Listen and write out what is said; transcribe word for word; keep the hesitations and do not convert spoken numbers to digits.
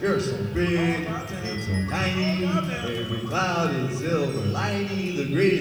You're so big and so tiny. Every cloud is silver lining. The great